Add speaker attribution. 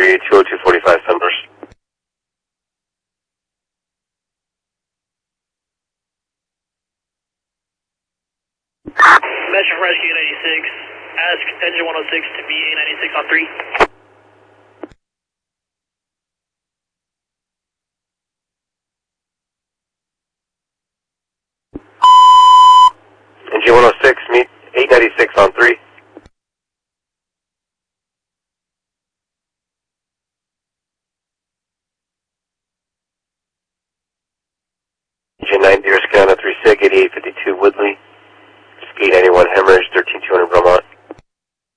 Speaker 1: 20245 Sunburst.
Speaker 2: Message from Rescue 96. Ask Engine 106 to be A96 on 3.
Speaker 1: Engine 106, meet